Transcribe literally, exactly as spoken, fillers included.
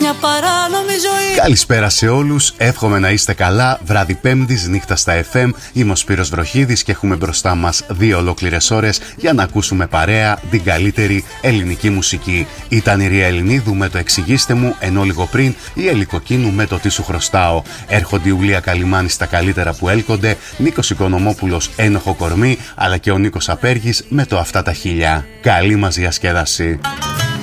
μια παράνομη ζωή. Καλησπέρα σε όλους, εύχομαι να είστε καλά. Βράδυ Πέμπτης, νύχτα στα εφ εμ. Είμαι ο Σπύρος Βροχίδης και έχουμε μπροστά μας δύο ολόκληρες ώρες για να ακούσουμε παρέα την καλύτερη ελληνική μουσική. Ήταν η Ρία Ελληνίδου με το Εξηγήστε μου, ενώ λίγο πριν η Ελικοκίνου με το Τι σου χρωστάω. Έρχονται η Ουλία Καλιμάνη στα καλύτερα που έλκονται, Νίκος Οικονομόπουλος ένοχο κορμί, αλλά και ο Νίκος Απέργης με το Αυτά τα χίλια. Καλή μας διασκέδαση.